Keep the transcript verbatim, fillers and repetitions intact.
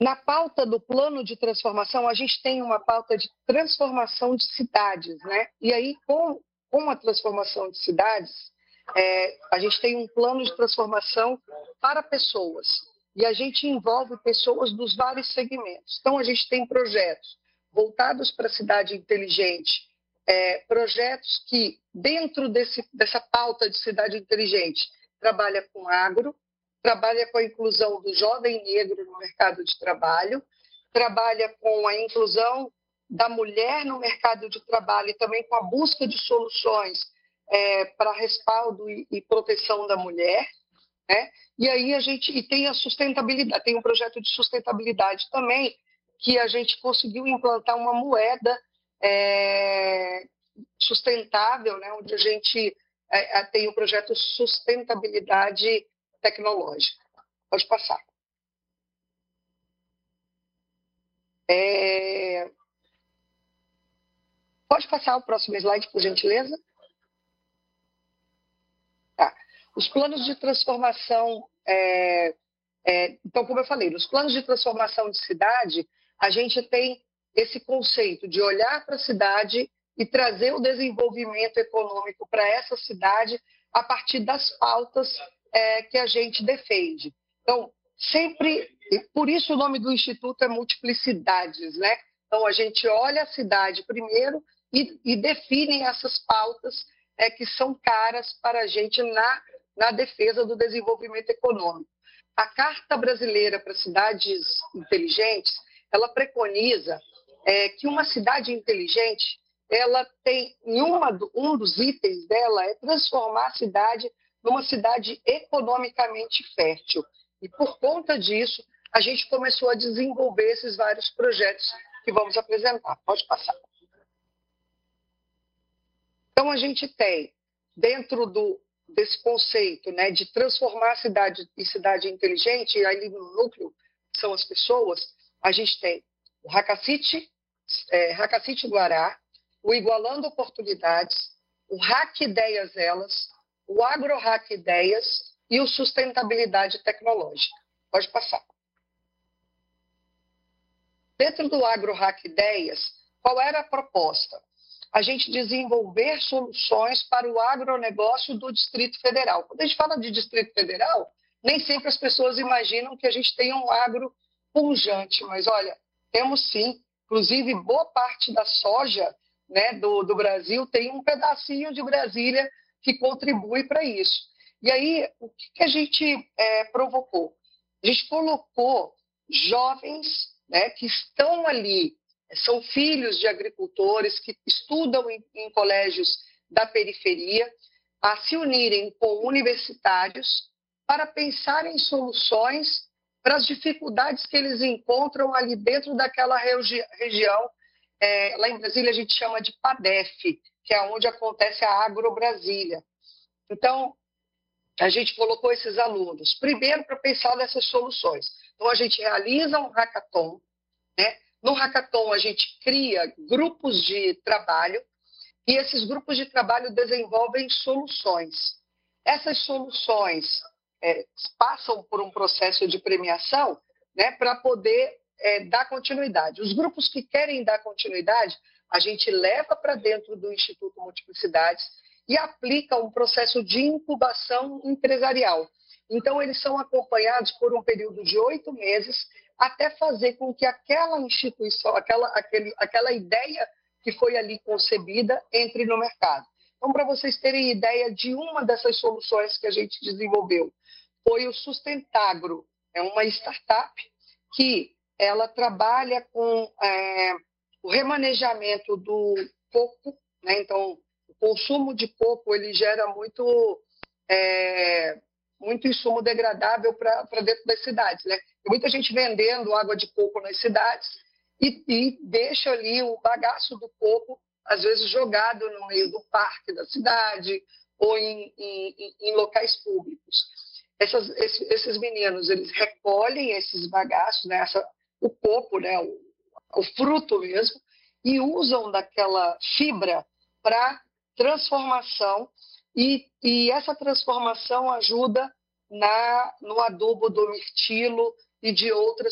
Na pauta do plano de transformação, a gente tem uma pauta de transformação de cidades, né? E aí, com, com a transformação de cidades, é, a gente tem um plano de transformação para pessoas. E a gente envolve pessoas dos vários segmentos. Então, a gente tem projetos voltados para a cidade inteligente, é, projetos que, dentro desse, dessa pauta de cidade inteligente, trabalha com agro, trabalha com a inclusão do jovem negro no mercado de trabalho, trabalha com a inclusão da mulher no mercado de trabalho e também com a busca de soluções é, para respaldo e, e proteção da mulher, né? E aí a gente e tem a sustentabilidade, tem um projeto de sustentabilidade também, que a gente conseguiu implantar uma moeda é, sustentável, né? Onde a gente é, tem o projeto Sustentabilidade Tecnológica. Pode passar. É... Pode passar o próximo slide, por gentileza? Tá. Os planos de transformação... É... É... Então, como eu falei, nos planos de transformação de cidade, a gente tem esse conceito de olhar para a cidade e trazer o desenvolvimento econômico para essa cidade a partir das pautas É, que a gente defende. Então, sempre, por isso o nome do Instituto é Multiplicidades, né? Então, a gente olha a cidade primeiro e, e define essas pautas é, que são caras para a gente na, na defesa do desenvolvimento econômico. A Carta Brasileira para Cidades Inteligentes, ela preconiza é, que uma cidade inteligente, ela tem, em uma, um dos itens dela é transformar a cidade numa cidade economicamente fértil. E, por conta disso, a gente começou a desenvolver esses vários projetos que vamos apresentar. Pode passar. Então, a gente tem, dentro do, desse conceito, né, de transformar a cidade em cidade inteligente, e ali no núcleo são as pessoas, a gente tem o Hackacity, é, Hackacity Guará, o Igualando Oportunidades, o Hack Ideias Elas, o AgroHack Ideias e o Sustentabilidade Tecnológica. Pode passar. Dentro do AgroHack Ideias, qual era a proposta? A gente desenvolver soluções para o agronegócio do Distrito Federal. Quando a gente fala de Distrito Federal, nem sempre as pessoas imaginam que a gente tem um agro pujante, mas olha, temos sim. Inclusive, boa parte da soja, né, do, do Brasil tem um pedacinho de Brasília que contribui para isso. E aí, o que, que a gente é, provocou? A gente colocou jovens, né, que estão ali, são filhos de agricultores, que estudam em, em colégios da periferia, a se unirem com universitários para pensar em soluções para as dificuldades que eles encontram ali dentro daquela regi região. É, lá em Brasília a gente chama de PADEF, que é onde acontece a Agro Brasília. Então, a gente colocou esses alunos, primeiro para pensar nessas soluções. Então, a gente realiza um hackathon, né? No hackathon, a gente cria grupos de trabalho e esses grupos de trabalho desenvolvem soluções. Essas soluções é, passam por um processo de premiação, né, para poder é, dar continuidade. Os grupos que querem dar continuidade, a gente leva para dentro do Instituto Multiplicidades e aplica um processo de incubação empresarial. Então, eles são acompanhados por um período de oito meses até fazer com que aquela instituição, aquela, aquele, aquela ideia que foi ali concebida, entre no mercado. Então, para vocês terem ideia de uma dessas soluções que a gente desenvolveu, foi o Sustentagro. É uma startup que ela trabalha com é, o remanejamento do coco, né? Então, o consumo de coco ele gera muito, é, muito insumo degradável para dentro das cidades, né? Tem muita gente vendendo água de coco nas cidades e, e deixa ali o bagaço do coco, às vezes jogado no meio do parque da cidade ou em, em, em locais públicos. Essas, esses, esses meninos, eles recolhem esses bagaços, né? Essa, o coco, né? o, o fruto mesmo, e usam daquela fibra para transformação e, e essa transformação ajuda na, no adubo do mirtilo e de outras